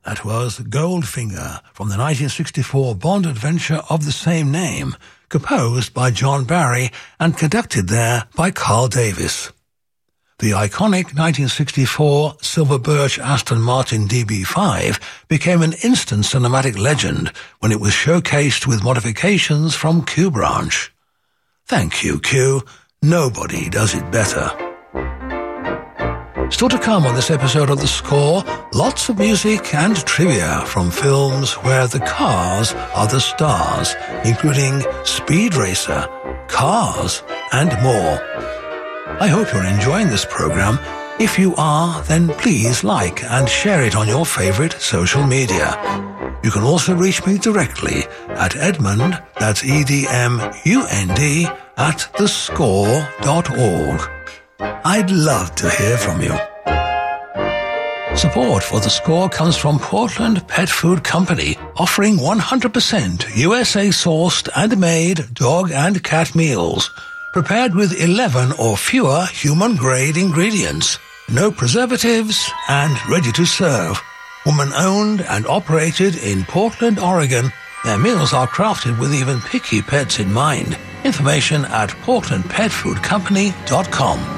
That was Goldfinger from the 1964 Bond adventure of the same name, composed by John Barry and conducted there by Carl Davis. The iconic 1964 Silver Birch Aston Martin DB5 became an instant cinematic legend when it was showcased with modifications from Q Branch. Thank you, Q. Nobody does it better. Still to come on this episode of The Score, lots of music and trivia from films where the cars are the stars, including Speed Racer, Cars, and more. I hope you're enjoying this program. If you are, then please like and share it on your favorite social media. You can also reach me directly at Edmund, that's EDMUND, at thescore.org. I'd love to hear from you. Support for The Score comes from Portland Pet Food Company, offering 100% USA-sourced and made dog and cat meals, prepared with 11 or fewer human-grade ingredients, no preservatives, and ready to serve. Woman-owned and operated in Portland, Oregon, their meals are crafted with even picky pets in mind. Information at portlandpetfoodcompany.com.